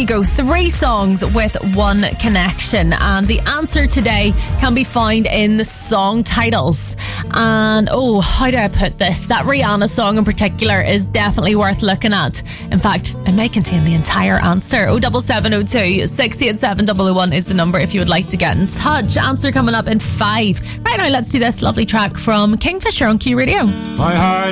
go. 3 songs with 1 connection. And the answer today can be found in the song titles. And, how do I put this? That Rihanna song in particular is definitely worth looking at. In fact, it may contain the entire answer. 07702 687 001 is the number if you would like to get in touch. Answer coming up in 5. Right now, let's do this lovely track from Kingfisher on Q Radio. I